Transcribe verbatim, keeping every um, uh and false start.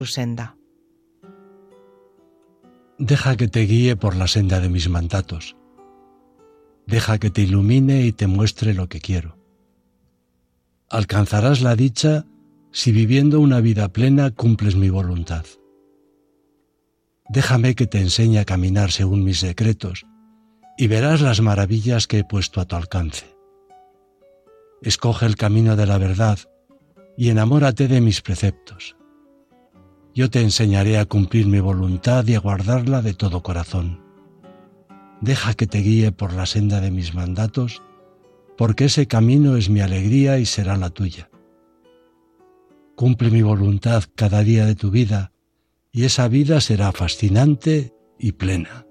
tu senda. Deja que te guíe por la senda de mis mandatos. Deja que te ilumine y te muestre lo que quiero. Alcanzarás la dicha si viviendo una vida plena cumples mi voluntad. Déjame que te enseñe a caminar según mis decretos y verás las maravillas que he puesto a tu alcance. Escoge el camino de la verdad y enamórate de mis preceptos. Yo te enseñaré a cumplir mi voluntad y a guardarla de todo corazón. Deja que te guíe por la senda de mis mandatos, porque ese camino es mi alegría y será la tuya. Cumple mi voluntad cada día de tu vida, y esa vida será fascinante y plena.